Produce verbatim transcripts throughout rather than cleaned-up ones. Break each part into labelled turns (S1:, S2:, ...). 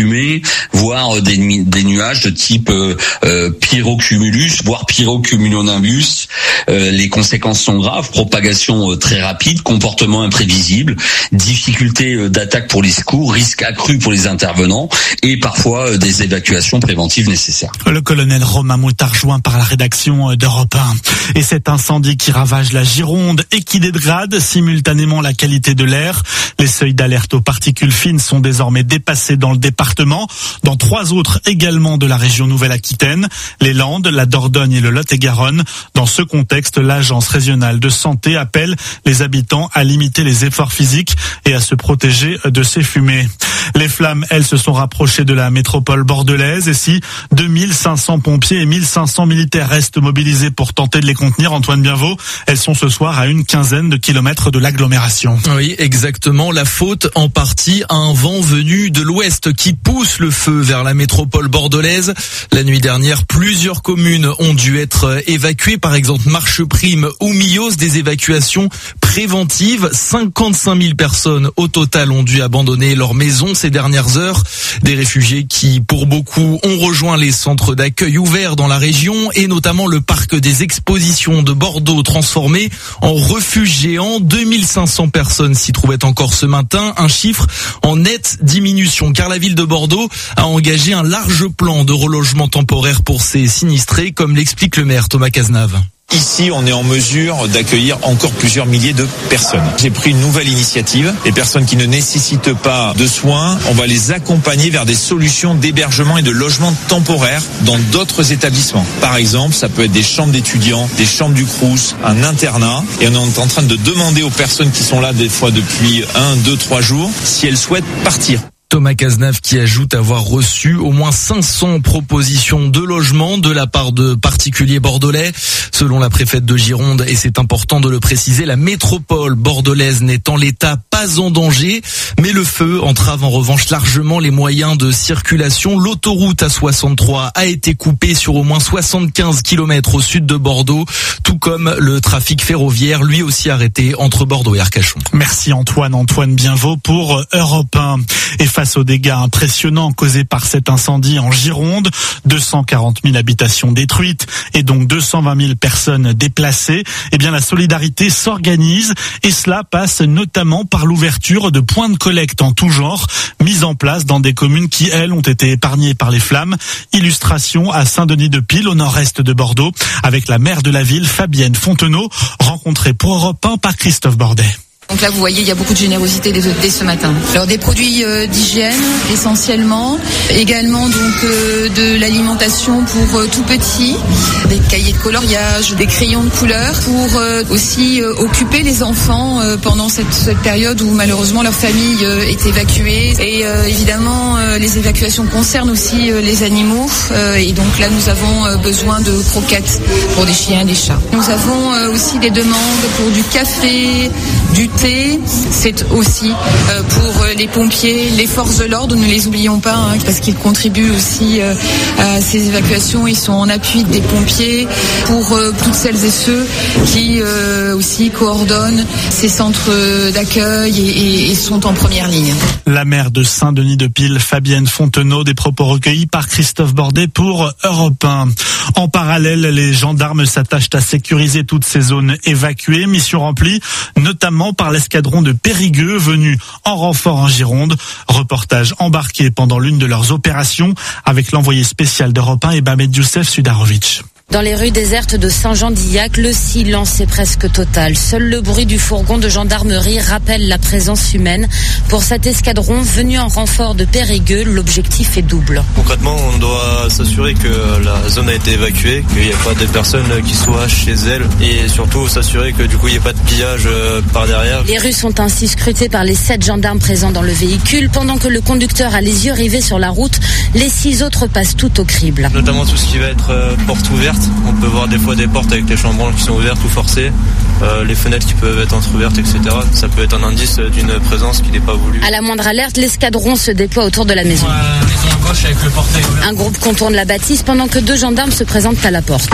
S1: fumée, voire des, des nuages de type euh, euh, pyrocumulus, voire pyrocumulonimbus. Euh, les conséquences sont graves, propagation euh, très rapide, comportement imprévisible, difficulté euh, d'attaque pour les secours, risque accru pour les intervenants et parfois euh, des évacuations préventives nécessaires.
S2: Le colonel Romain Moutard, joint par la rédaction d'Europe un. Et cet incendie qui ravage la Gironde et qui dégrade simultanément la qualité de l'air. Les seuils d'alerte aux particules fines sont désormais dépassés dans le département, dans trois autres également de la région Nouvelle-Aquitaine, les Landes, la Dordogne et le Lot-et-Garonne. Dans ce contexte, l'Agence régionale de santé appelle les habitants à limiter les efforts physiques et à se protéger de ces fumées. Les flammes, elles, se sont rapprochées de la métropole bordelaise et si deux mille cinq cents pompiers et mille cinq cents militaires restent mobilisés pour tenter de les contenir, Antoine Bienvaux, elles sont ce soir à une quinzaine de kilomètres de l'agglomération.
S3: Oui, exactement. La faute en partie à un vent venu de l'ouest qui pousse le feu vers la métropole bordelaise. La nuit dernière, plusieurs communes ont dû être évacuées, par exemple Marcheprime ou Millos, des évacuations préventives. cinquante-cinq mille personnes au total ont dû abandonner leur maison ces dernières heures. Des réfugiés qui, pour beaucoup, ont rejoint les centres d'accueil ouverts dans la région et notamment le parc des expositions de Bordeaux transformé en refuge géant. deux mille cinq cents personnes s'y trouvaient encore ce matin, un chiffre en nette diminution car la ville de Bordeaux a engagé un large plan de relogement temporaire pour ses sinistrés, comme l'explique le maire Thomas Cazenave.
S4: Ici, on est en mesure d'accueillir encore plusieurs milliers de personnes. J'ai pris une nouvelle initiative. Les personnes qui ne nécessitent pas de soins, on va les accompagner vers des solutions d'hébergement et de logement temporaire dans d'autres établissements. Par exemple, ça peut être des chambres d'étudiants, des chambres du Crous, un internat. Et on est en train de demander aux personnes qui sont là des fois depuis un, deux, trois jours si elles souhaitent partir.
S3: Thomas Cazenave qui ajoute avoir reçu au moins cinq cents propositions de logement de la part de particuliers bordelais. Selon la préfète de Gironde, et c'est important de le préciser, la métropole bordelaise n'est en l'état pas en danger, mais le feu entrave en revanche largement les moyens de circulation. L'autoroute A soixante-trois a été coupée sur au moins soixante-quinze kilomètres au sud de Bordeaux, tout comme le trafic ferroviaire, lui aussi arrêté entre Bordeaux et Arcachon.
S2: Merci Antoine, Antoine Bienvaux pour Europe un. Et face aux dégâts impressionnants causés par cet incendie en Gironde, deux cent quarante mille habitations détruites et donc deux cent vingt mille personnes déplacées, eh bien la solidarité s'organise et cela passe notamment par l'ouverture de points de collecte en tout genre mis en place dans des communes qui, elles, ont été épargnées par les flammes. Illustration à Saint-Denis-de-Pile, au nord-est de Bordeaux, avec la maire de la ville, Fabienne Fontenot, rencontrée pour Europe un par Christophe Bordet.
S5: Donc là, vous voyez, il y a beaucoup de générosité dès, dès ce matin. Alors des produits euh, d'hygiène essentiellement, également donc euh, de l'alimentation pour euh, tout petits, des cahiers de coloriage, des crayons de couleur pour euh, aussi euh, occuper les enfants euh, pendant cette, cette période où malheureusement leur famille euh, est évacuée. Et euh, évidemment, euh, les évacuations concernent aussi euh, les animaux. Euh, et donc là, nous avons euh, besoin de croquettes pour des chiens et des chats. Nous avons euh, aussi des demandes pour du café, du thé. C'est aussi euh, pour les pompiers, les forces de l'ordre, ne les oublions pas, hein, parce qu'ils contribuent aussi euh, à ces évacuations. Ils sont en appui des pompiers pour euh, toutes celles et ceux qui euh, aussi coordonnent ces centres d'accueil et, et, et sont en première ligne.
S2: La maire de Saint-Denis-de-Pile, Fabienne Fontenot, des propos recueillis par Christophe Bordet pour Europe un. En parallèle, les gendarmes s'attachent à sécuriser toutes ces zones évacuées. Mission remplie, notamment par l'escadron de Périgueux venu en renfort en Gironde. Reportage embarqué pendant l'une de leurs opérations avec l'envoyé spécial d'Europe un et Bamed Youssef Sudarovic.
S6: Dans les rues désertes de Saint-Jean-d'Illac, le silence est presque total. Seul le bruit du fourgon de gendarmerie rappelle la présence humaine. Pour cet escadron venu en renfort de Périgueux, l'objectif est double.
S7: Concrètement, on doit s'assurer que la zone a été évacuée, qu'il n'y ait pas de personnes qui soient chez elles et surtout s'assurer que du coup il n'y ait pas de pillage par derrière.
S6: Les rues sont ainsi scrutées par les sept gendarmes présents dans le véhicule. Pendant que le conducteur a les yeux rivés sur la route, les six autres passent tout au crible.
S7: Notamment tout ce qui va être euh, porte ouverte. On peut voir des fois des portes avec les chambranles qui sont ouvertes ou forcées, euh, les fenêtres qui peuvent être entrouvertes, et cetera. Ça peut être un indice d'une présence qui n'est pas voulue.
S6: À la moindre alerte, l'escadron se déploie autour de la maison.
S7: Euh, maison à gauche avec le portail ouvert.
S6: Un groupe contourne la bâtisse pendant que deux gendarmes se présentent à la porte.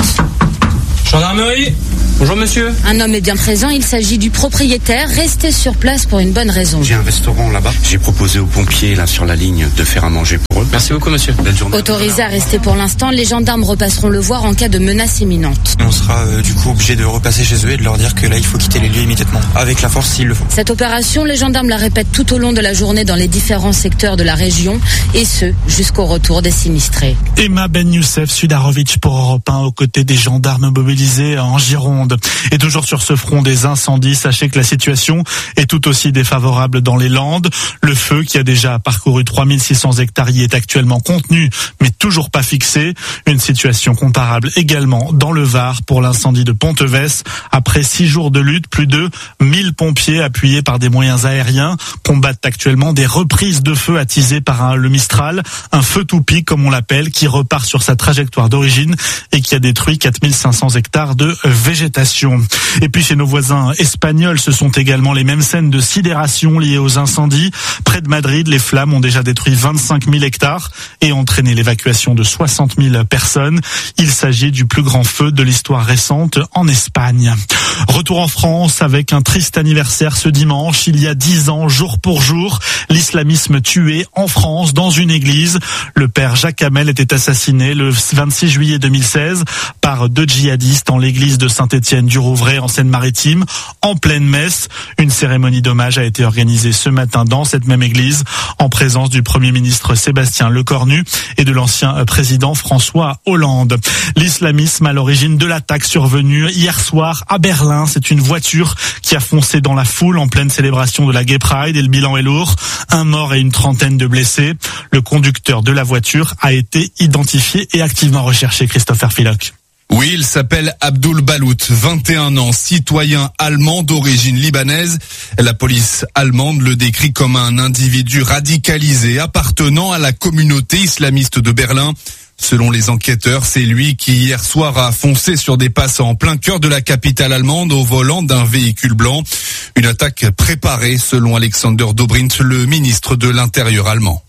S7: Gendarmerie. Bonjour monsieur.
S6: Un homme est bien présent, il s'agit du propriétaire, resté sur place pour une bonne raison.
S8: J'ai un restaurant là-bas. J'ai proposé aux pompiers là sur la ligne de faire à manger pour rôle.
S9: Merci beaucoup, monsieur. Belle journée.
S6: Autorisés à rester pour l'instant, les gendarmes repasseront le voir en cas de menace imminente.
S10: On sera euh, du coup obligé de repasser chez eux et de leur dire que là, il faut quitter les lieux immédiatement, avec la force s'il le faut.
S6: Cette opération, les gendarmes la répètent tout au long de la journée dans les différents secteurs de la région, et ce, jusqu'au retour des sinistrés.
S2: Emma Ben Youssef Sudarovic pour Europe un, aux côtés des gendarmes mobilisés en Gironde. Et toujours sur ce front des incendies, sachez que la situation est tout aussi défavorable dans les Landes. Le feu, qui a déjà parcouru trois mille six cents hectares, y est actuellement contenu, mais toujours pas fixé. Une situation comparable également dans le Var pour l'incendie de Pontevès. Après six jours de lutte, plus de mille pompiers appuyés par des moyens aériens combattent actuellement des reprises de feu attisées par un, le Mistral, un feu tout pique comme on l'appelle, qui repart sur sa trajectoire d'origine et qui a détruit quatre mille cinq cents hectares de végétation. Et puis chez nos voisins espagnols, ce sont également les mêmes scènes de sidération liées aux incendies. Près de Madrid, les flammes ont déjà détruit vingt-cinq mille hectares et entraîné l'évacuation de soixante mille personnes. Il s'agit du plus grand feu de l'histoire récente en Espagne. Retour en France avec un triste anniversaire ce dimanche. Il y a dix ans, jour pour jour, l'islamisme tué en France dans une église. Le père Jacques Hamel était assassiné le vingt-six juillet deux mille seize par deux djihadistes en l'église de Saint-Étienne-du-Rouvray en Seine-Maritime, en pleine messe. Une cérémonie d'hommage a été organisée ce matin dans cette même église en présence du Premier ministre Sébastien Lecornu et de l'ancien président François Hollande. L'islamisme à l'origine de l'attaque survenue hier soir à Berlin. C'est une voiture qui a foncé dans la foule en pleine célébration de la Gay Pride et le bilan est lourd. Un mort et une trentaine de blessés. Le conducteur de la voiture a été identifié et activement recherché. Christopher Philoc.
S11: Oui, il s'appelle Abdul Balout, vingt et un ans, citoyen allemand d'origine libanaise. La police allemande le décrit comme un individu radicalisé appartenant à la communauté islamiste de Berlin. Selon les enquêteurs, c'est lui qui hier soir a foncé sur des passants en plein cœur de la capitale allemande au volant d'un véhicule blanc. Une attaque préparée selon Alexander Dobrindt, le ministre de l'Intérieur allemand.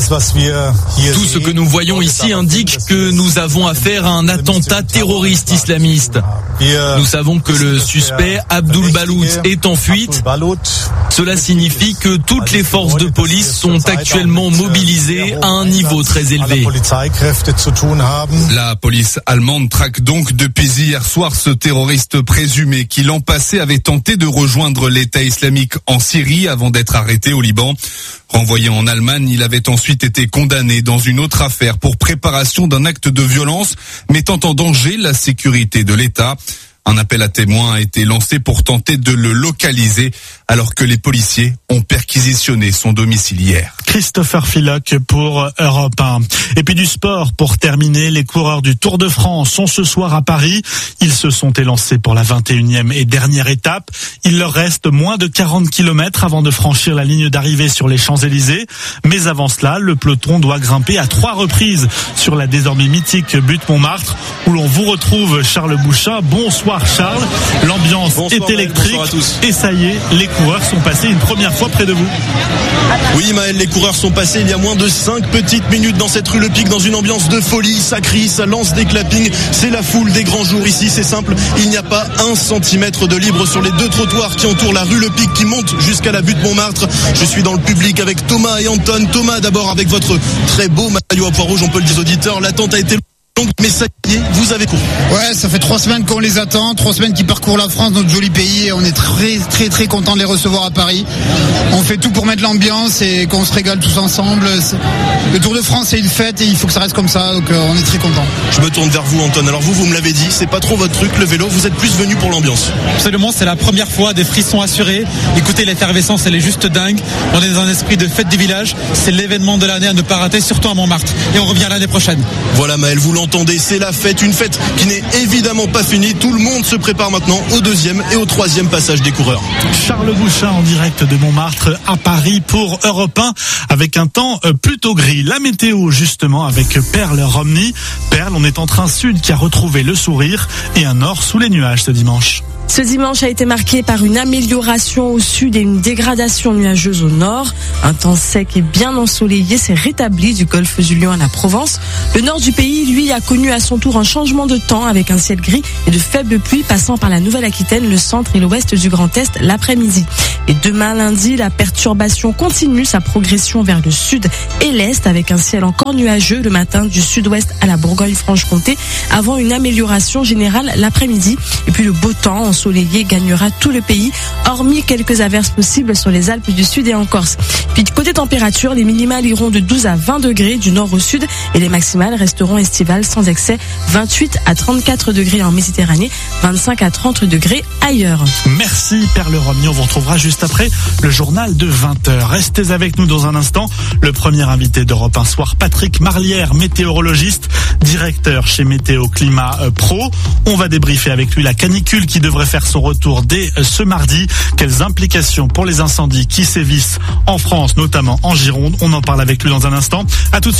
S3: Tout ce que nous voyons ici indique que nous avons affaire à un attentat terroriste islamiste. Nous savons que le suspect, Abdul Balout, est en fuite. Cela signifie que toutes les forces de police sont actuellement mobilisées à un niveau très élevé.
S11: La police allemande traque donc depuis hier soir ce terroriste présumé qui l'an passé avait tenté de rejoindre l'État islamique en Syrie avant d'être arrêté au Liban. Renvoyé en Allemagne, il avait ensuite été condamné dans une autre affaire pour préparation d'un acte de violence mettant en danger la sécurité de l'État. Un appel à témoins a été lancé pour tenter de le localiser alors que les policiers ont perquisitionné son domicile hier.
S2: Christopher Philoc pour Europe un. Et puis du sport pour terminer, les coureurs du Tour de France sont ce soir à Paris. Ils se sont élancés pour la vingt et unième et dernière étape. Il leur reste moins de quarante kilomètres avant de franchir la ligne d'arrivée sur les Champs-Élysées. Mais avant cela, le peloton doit grimper à trois reprises sur la désormais mythique butte Montmartre où l'on vous retrouve Charles Bouchat. Bonsoir Charles, l'ambiance bonsoir, est électrique et ça y est, les coureurs sont passés une première fois près de vous.
S12: Oui Maël, les coureurs sont passés il y a moins de cinq petites minutes dans cette rue Le Pic, dans une ambiance de folie, ça crie, ça lance des clappings, c'est la foule des grands jours ici, c'est simple, il n'y a pas un centimètre de libre sur les deux trottoirs qui entourent la rue Le Pic qui monte jusqu'à la butte Montmartre. Je suis dans le public avec Thomas et Anton. Thomas d'abord avec votre très beau maillot à pois rouge, on peut le dire aux auditeurs, l'attente a été longue, mais ça y est, vous avez couru.
S13: Ouais, ça fait trois semaines qu'on les attend, trois semaines qu'ils parcourent la France, notre joli pays, et on est très très très content de les recevoir à Paris. On fait tout pour mettre l'ambiance et qu'on se régale tous ensemble. Le Tour de France c'est une fête et il faut que ça reste comme ça, donc euh, on est très content.
S12: Je me tourne vers vous Anton, alors vous vous me l'avez dit, c'est pas trop votre truc le vélo, vous êtes plus venu pour l'ambiance.
S14: Absolument, c'est la première fois, des frissons assurés. Écoutez, l'effervescence elle est juste dingue, on est dans un esprit de fête du village, c'est l'événement de l'année à ne pas rater, surtout à Montmartre, et on revient l'année prochaine.
S12: Voilà Maël, vous l'entendez, c'est la fête, une fête qui n'est évidemment pas finie, tout le monde se prépare maintenant au deuxième et au troisième passage des coureurs.
S2: Charles Bouchat en direct de Montmartre à Paris pour Europe un avec un temps plutôt gris. La météo justement avec Perle Romney. Perle, on est en train sud qui a retrouvé le sourire et un nord sous les nuages ce dimanche.
S15: Ce dimanche a été marqué par une amélioration au sud et une dégradation nuageuse au nord. Un temps sec et bien ensoleillé s'est rétabli du golfe du Lion à la Provence. Le nord du pays, lui, a a connu à son tour un changement de temps avec un ciel gris et de faibles pluies passant par la Nouvelle-Aquitaine, le centre et l'ouest du Grand Est l'après-midi. Et demain lundi, la perturbation continue sa progression vers le sud et l'est avec un ciel encore nuageux le matin du sud-ouest à la Bourgogne-Franche-Comté avant une amélioration générale l'après-midi. Et puis le beau temps ensoleillé gagnera tout le pays, hormis quelques averses possibles sur les Alpes du Sud et en Corse. Puis côté température, les minimales iront de douze à vingt degrés du nord au sud et les maximales resteront estivales sans excès, vingt-huit à trente-quatre degrés en Méditerranée, vingt-cinq à trente degrés ailleurs.
S2: Merci Perle Romney, on vous retrouvera juste après le journal de vingt heures. Restez avec nous dans un instant. Le premier invité d'Europe un soir, Patrick Marlière, météorologiste, directeur chez Météo Climat Pro. On va débriefer avec lui la canicule qui devrait faire son retour dès ce mardi. Quelles implications pour les incendies qui sévissent en France, notamment en Gironde. On en parle avec lui dans un instant. À tout de suite.